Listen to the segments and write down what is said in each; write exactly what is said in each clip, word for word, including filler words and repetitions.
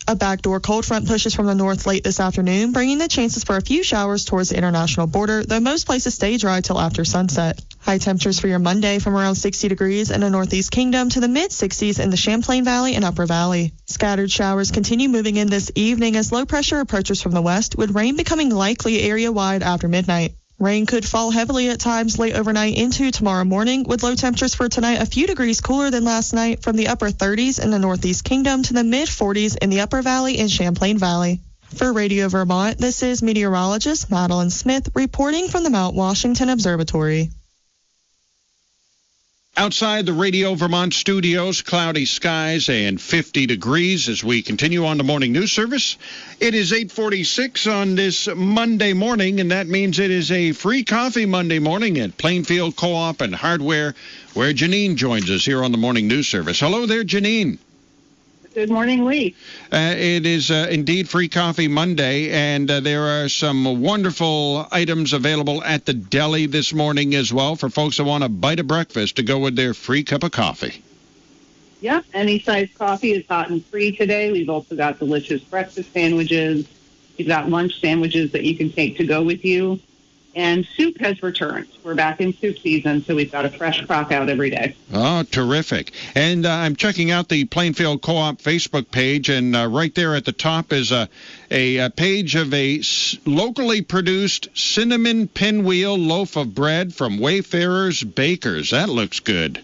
A backdoor cold front pushes from the north late this afternoon, bringing the chances for a few showers towards the international border, though most places stay dry till after sunset. High temperatures for your Monday from around sixty degrees in the Northeast Kingdom to the mid-sixties in the Champlain Valley and Upper Valley. Scattered showers continue moving in this evening as low pressure approaches from the west, with rain becoming likely area-wide after midnight. Rain could fall heavily at times late overnight into tomorrow morning, with low temperatures for tonight a few degrees cooler than last night from the upper thirties in the Northeast Kingdom to the mid-forties in the Upper Valley and Champlain Valley. For Radio Vermont, this is meteorologist Madeline Smith reporting from the Mount Washington Observatory. Outside the Radio Vermont studios, cloudy skies and fifty degrees as we continue on the morning news service. It is eight forty-six on this Monday morning, and that means it is a free coffee Monday morning at Plainfield Co-op and Hardware, where Janine joins us here on the morning news service. Hello there, Janine. Good morning, Lee. Uh, it is uh, indeed Free Coffee Monday, and uh, there are some wonderful items available at the deli this morning as well for folks that want a bite of breakfast to go with their free cup of coffee. Yep, any size coffee is hot and free today. We've also got delicious breakfast sandwiches. We've got lunch sandwiches that you can take to go with you. And soup has returned. We're back in soup season, so we've got a fresh crock out every day. Oh, terrific. And uh, I'm checking out the Plainfield Co-op Facebook page, and uh, right there at the top is a, a, a page of a s- locally produced cinnamon pinwheel loaf of bread from Wayfarer's Bakers. That looks good.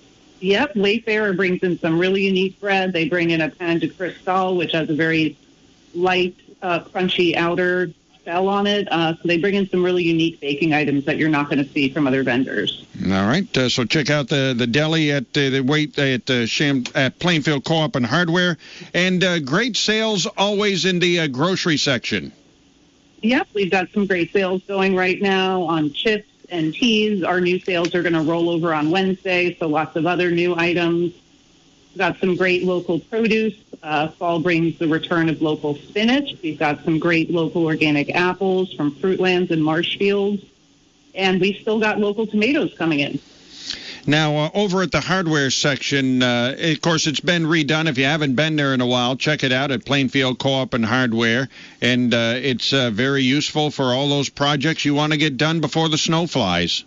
Yep, Wayfarer brings in some really unique bread. They bring in a Pain de Cristal, which has a very light, uh, crunchy outer shell on it. Uh, so they bring in some really unique baking items that you're not going to see from other vendors. All right. Uh, so check out the, the deli at uh, the wait at uh, Sham, at Plainfield Co-op and Hardware, and uh, great sales always in the uh, grocery section. Yep, we've got some great sales going right now on chips and teas. Our new sales are going to roll over on Wednesday, so lots of other new items. We've got some great local produce. Uh, fall brings the return of local spinach. We've got some great local organic apples from Fruitlands and Marshfields. And we've still got local tomatoes coming in. Now, uh, over at the hardware section, uh, of course, it's been redone. If you haven't been there in a while, check it out at Plainfield Co-op and Hardware. And uh, it's uh, very useful for all those projects you want to get done before the snow flies.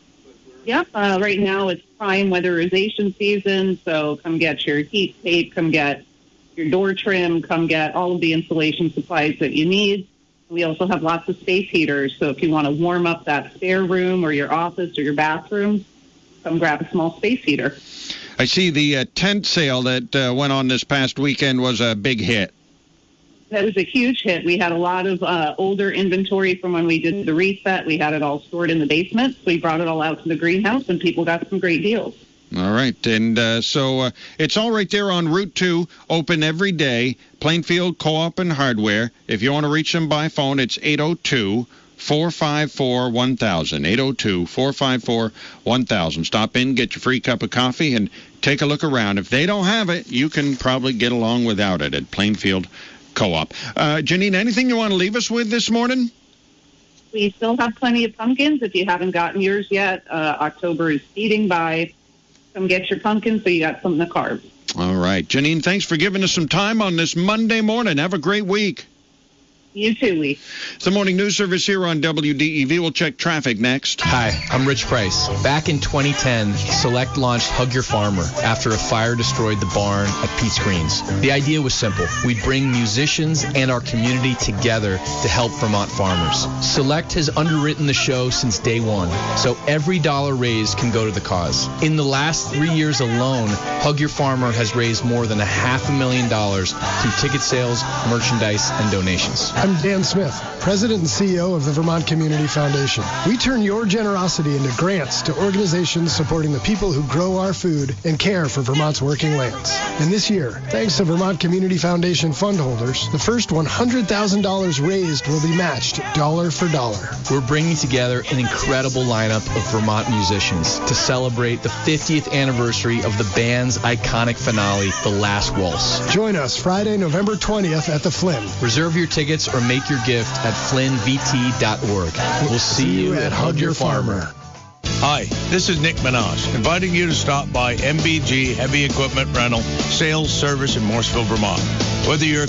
Yep, uh, right now it's prime weatherization season, so come get your heat tape, come get your door trim, come get all of the insulation supplies that you need. We also have lots of space heaters, so if you want to warm up that spare room or your office or your bathroom, come grab a small space heater. I see the uh, tent sale that uh, went on this past weekend was a big hit. That was a huge hit. We had a lot of uh, older inventory from when we did the reset. We had it all stored in the basement. So we brought it all out to the greenhouse, and people got some great deals. All right. And uh, so uh, it's all right there on Route two, open every day, Plainfield Co-op and Hardware. If you want to reach them by phone, it's eight oh two, four five four, one thousand, eight oh two, four five four, one thousand. Stop in, get your free cup of coffee, and take a look around. If they don't have it, you can probably get along without it at Plainfield Co-op. Uh, Janine, anything you want to leave us with this morning? We still have plenty of pumpkins. If you haven't gotten yours yet, uh, October is speeding by. Come get your pumpkins so you got something to carve. All right. Janine, thanks for giving us some time on this Monday morning. Have a great week. You too, Lee. It's the morning news service here on W D E V. We'll check traffic next. Hi, I'm Rich Price. Back in twenty ten, Select launched Hug Your Farmer after a fire destroyed the barn at Pete's Greens. The idea was simple. We'd bring musicians and our community together to help Vermont farmers. Select has underwritten the show since day one, so every dollar raised can go to the cause. In the last three years alone, Hug Your Farmer has raised more than a half a million dollars through ticket sales, merchandise, and donations. I'm Dan Smith, President and C E O of the Vermont Community Foundation. We turn your generosity into grants to organizations supporting the people who grow our food and care for Vermont's working lands. And this year, thanks to Vermont Community Foundation fund holders, the first one hundred thousand dollars raised will be matched dollar for dollar. We're bringing together an incredible lineup of Vermont musicians to celebrate the fiftieth anniversary of the band's iconic finale, The Last Waltz. Join us Friday, November twentieth at the Flynn. Reserve your tickets or make your gift at flynn v t dot org. We'll see you at Hug Your Farmer. Hi, this is Nick Minaj, inviting you to stop by M B G Heavy Equipment Rental, Sales Service in Morrisville, Vermont. Whether you're